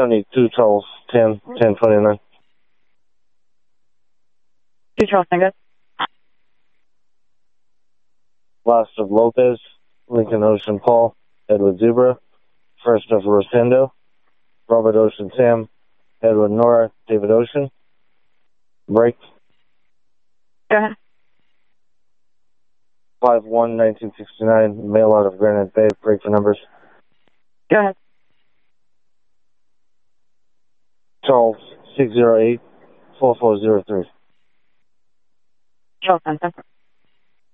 72 Charles 10, 1029. 2 Charles Tango. Last of Lopez, Lincoln Ocean Paul, Edward Zebra. First of Rosendo, Robert Ocean Sam, Edward Nora, David Ocean. Break. Go ahead. 5-1-1969, mail out of Granite Bay. Break for numbers. Go ahead. Charles 608-4403. Charles 10.